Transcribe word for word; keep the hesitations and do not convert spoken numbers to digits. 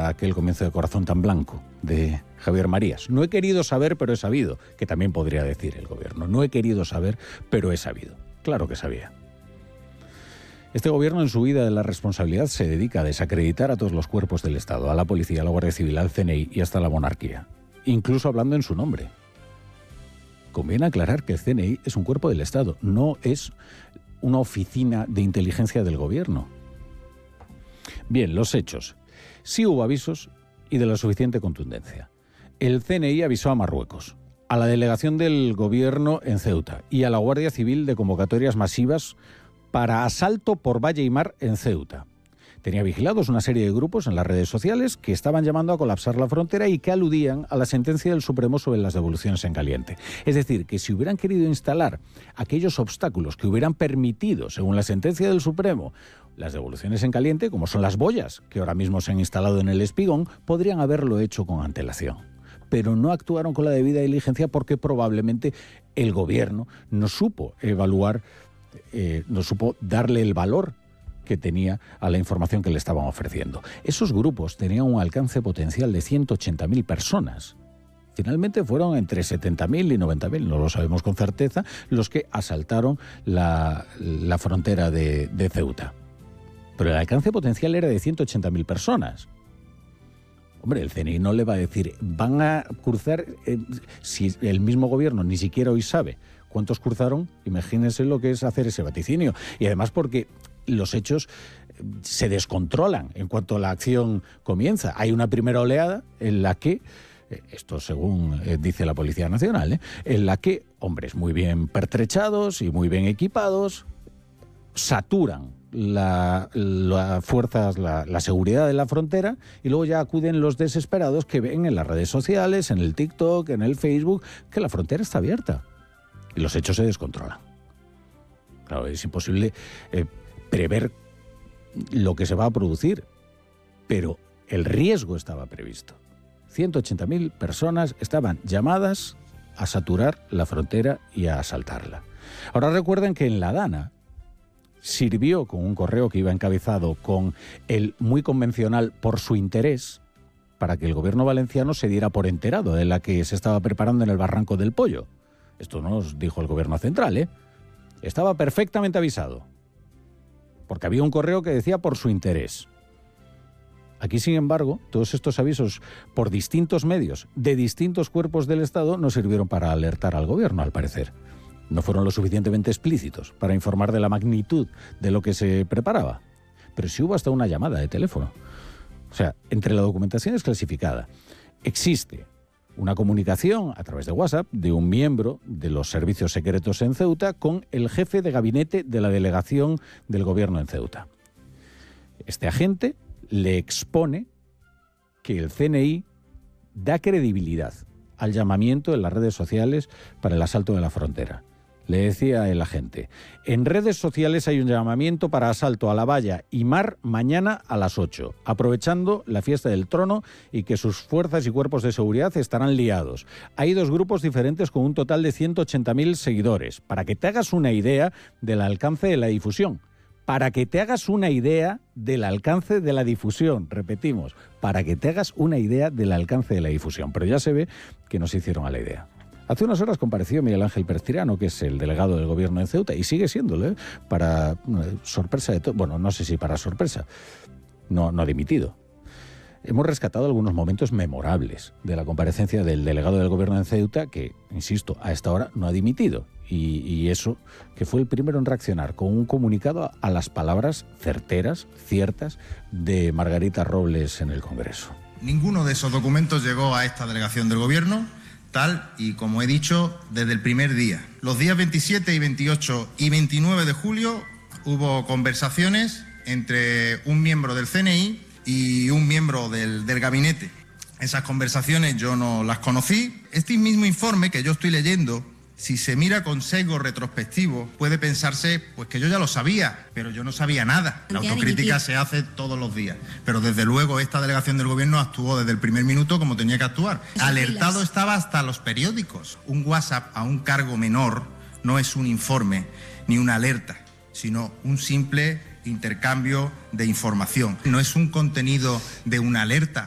aquel comienzo de Corazón tan blanco de Javier Marías. No he querido saber, pero he sabido, que también podría decir el gobierno. No he querido saber, pero he sabido. Claro que sabía. Este gobierno en su vida de la responsabilidad se dedica a desacreditar a todos los cuerpos del Estado, a la policía, a la Guardia Civil, al C N I y hasta a la monarquía, incluso hablando en su nombre. Conviene aclarar que el C N I es un cuerpo del Estado, no es una oficina de inteligencia del gobierno. Bien, los hechos. Sí hubo avisos y de la suficiente contundencia. El C N I avisó a Marruecos, a la delegación del gobierno en Ceuta y a la Guardia Civil de convocatorias masivas para asalto por valle y mar en Ceuta. Tenía vigilados una serie de grupos en las redes sociales que estaban llamando a colapsar la frontera y que aludían a la sentencia del Supremo sobre las devoluciones en caliente. Es decir, que si hubieran querido instalar aquellos obstáculos que hubieran permitido, según la sentencia del Supremo, las devoluciones en caliente, como son las boyas que ahora mismo se han instalado en el Espigón, podrían haberlo hecho con antelación. Pero no actuaron con la debida diligencia porque probablemente el gobierno no supo evaluar, eh, no supo darle el valor que tenía a la información que le estaban ofreciendo. Esos grupos tenían un alcance potencial de ciento ochenta mil personas. Finalmente fueron entre setenta mil y noventa mil, no lo sabemos con certeza, los que asaltaron la, la frontera de, de Ceuta. Pero el alcance potencial era de ciento ochenta mil personas. Hombre, el C N I no le va a decir, van a cruzar, eh, si el mismo gobierno ni siquiera hoy sabe cuántos cruzaron, imagínense lo que es hacer ese vaticinio. Y además porque los hechos se descontrolan en cuanto la acción comienza. Hay una primera oleada en la que, esto según dice la Policía Nacional, ¿eh? en la que hombres muy bien pertrechados y muy bien equipados saturan la, la fuerzas, la, la seguridad de la frontera y luego ya acuden los desesperados que ven en las redes sociales, en el TikTok, en el Facebook, que la frontera está abierta y los hechos se descontrolan. Claro, es imposible eh, prever lo que se va a producir, pero el riesgo estaba previsto. ciento ochenta mil personas estaban llamadas a saturar la frontera y a asaltarla. Ahora recuerden que en La Dana sirvió con un correo que iba encabezado con el muy convencional por su interés para que el gobierno valenciano se diera por enterado de la que se estaba preparando en el Barranco del Pollo. Esto nos dijo el gobierno central, ¿eh? Estaba perfectamente avisado, porque había un correo que decía por su interés. Aquí, sin embargo, todos estos avisos por distintos medios de distintos cuerpos del Estado no sirvieron para alertar al gobierno, al parecer. No fueron lo suficientemente explícitos para informar de la magnitud de lo que se preparaba. Pero sí hubo hasta una llamada de teléfono. O sea, entre la documentación desclasificada existe una comunicación a través de WhatsApp de un miembro de los servicios secretos en Ceuta con el jefe de gabinete de la delegación del gobierno en Ceuta. Este agente le expone que el C N I da credibilidad al llamamiento en las redes sociales para el asalto de la frontera. Le decía el agente, en redes sociales hay un llamamiento para asalto a la valla y mar mañana a las ocho, aprovechando la fiesta del trono y que sus fuerzas y cuerpos de seguridad estarán liados. Hay dos grupos diferentes con un total de ciento ochenta mil seguidores, para que te hagas una idea del alcance de la difusión. Para que te hagas una idea del alcance de la difusión, repetimos, para que te hagas una idea del alcance de la difusión. Pero ya se ve que no se hicieron a la idea. Hace unas horas compareció Miguel Ángel Pérez Tirano, que es el delegado del gobierno en Ceuta, y sigue siéndolo, ¿eh? Para eh, sorpresa de todo. Bueno, no sé si para sorpresa. No, no ha dimitido. Hemos rescatado algunos momentos memorables de la comparecencia del delegado del gobierno en Ceuta, que, insisto, a esta hora no ha dimitido. Y, y eso, que fue el primero en reaccionar con un comunicado a, a las palabras certeras, ciertas, de Margarita Robles en el Congreso. Ninguno de esos documentos llegó a esta delegación del gobierno, tal y como he dicho desde el primer día. Los días veintisiete y veintiocho y veintinueve de julio hubo conversaciones entre un miembro del C N I y un miembro del, del gabinete. Esas conversaciones yo no las conocí. Este mismo informe que yo estoy leyendo, si se mira con sesgo retrospectivo, puede pensarse pues que yo ya lo sabía, pero yo no sabía nada. La autocrítica se hace todos los días. Pero desde luego esta delegación del gobierno actuó desde el primer minuto como tenía que actuar. Alertado estaba hasta los periódicos. Un WhatsApp a un cargo menor no es un informe ni una alerta, sino un simple intercambio de información. No es un contenido de una alerta